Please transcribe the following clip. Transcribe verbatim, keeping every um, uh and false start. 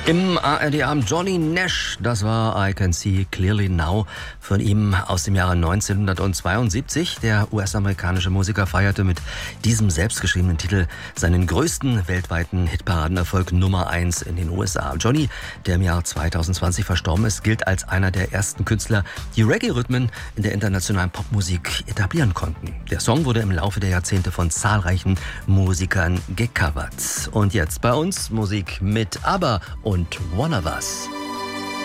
Im A R D-Abend Johnny Nash, das war I Can See Clearly Now von ihm aus dem Jahre neunzehnhundertzweiundsiebzig. Der U S-amerikanische Musiker feierte mit diesem selbstgeschriebenen Titel seinen größten weltweiten Hitparadenerfolg Nummer eins in den U S A. Johnny, der im Jahr zweitausendzwanzig verstorben ist, gilt als einer der ersten Künstler, die Reggae-Rhythmen in der internationalen Popmusik etablieren konnten. Der Song wurde im Laufe der Jahrzehnte von zahlreichen Musikern gecovert. Und jetzt bei uns Musik mit ABBA und One of Us.